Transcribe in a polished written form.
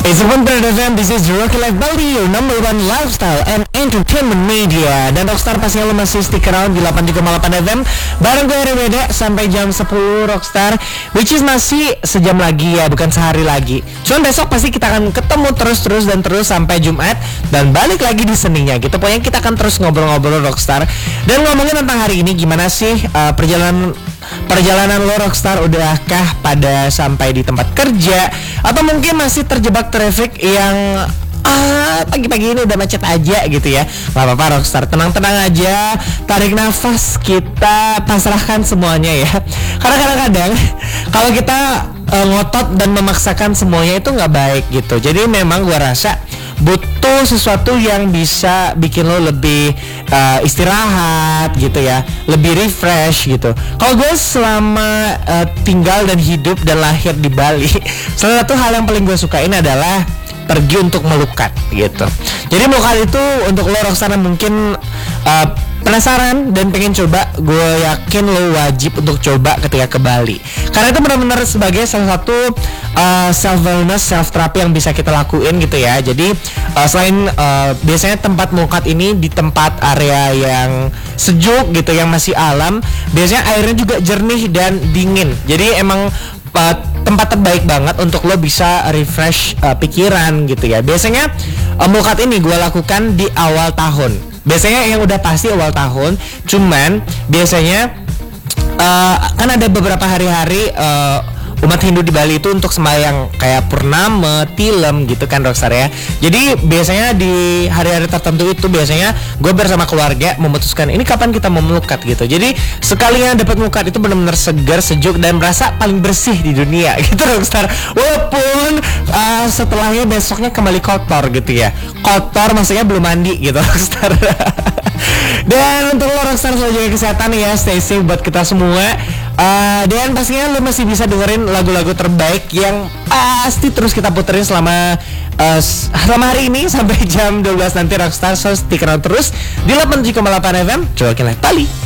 It's a Wonder FM, this is Rocky Life Bali, your number one lifestyle and entertainment media. Dan Rockstar pastinya lo masih stick around di 8,8 FM bareng gue Remeda sampai jam 10 Rockstar, which is masih sejam lagi ya, bukan sehari lagi. Cuman besok pasti kita akan ketemu terus sampai Jumat dan balik lagi di Seninnya gitu. Pokoknya kita akan terus ngobrol-ngobrol Rockstar. Dan ngomongin tentang hari ini, gimana sih perjalanan lo Rockstar, udahkah pada sampai di tempat kerja atau mungkin masih terjebak traffic yang pagi-pagi ini udah macet aja gitu ya. Gak apa-apa Rockstar, tenang-tenang aja, tarik nafas, kita pasrahkan semuanya ya. Karena kadang-kadang kalau kita ngotot dan memaksakan semuanya itu gak baik gitu. Jadi memang gue rasa butuh sesuatu yang bisa bikin lo lebih istirahat gitu ya, lebih refresh gitu. Kalau gue selama tinggal dan hidup dan lahir di Bali, salah satu hal yang paling gue sukain adalah pergi untuk melukat gitu. Jadi melukat itu untuk lo Rockstar mungkin penasaran dan pengen coba, gue yakin lo wajib untuk coba ketika ke Bali. Karena itu benar-benar sebagai salah satu self wellness, self therapy yang bisa kita lakuin gitu ya. Jadi selain biasanya tempat melukat ini di tempat area yang sejuk gitu, yang masih alam, biasanya airnya juga jernih dan dingin. Jadi emang tempat terbaik banget untuk lo bisa refresh pikiran gitu ya. Biasanya melukat ini gue lakukan di awal tahun. Biasanya yang udah pasti awal tahun. Cuman biasanya kan ada beberapa hari-hari umat Hindu di Bali itu untuk sembahyang kayak purnama, tilem gitu kan Rockstar ya. Jadi biasanya di hari-hari tertentu itu biasanya gue bersama keluarga memutuskan ini kapan kita mau melukat gitu. Jadi sekalinya dapat melukat itu benar-benar segar, sejuk dan merasa paling bersih di dunia gitu Rockstar. Walaupun setelahnya besoknya kembali kotor gitu ya. Kotor maksudnya belum mandi gitu Rockstar. Dan untuk lo Rockstar selalu jaga kesehatan ya, stay safe buat kita semua. Dan pastinya lo masih bisa dengerin lagu-lagu terbaik yang pasti terus kita puterin selama hari ini sampai jam 12 nanti Rockstar. So stick around terus di 8,8 FM Joaquin Live Bali.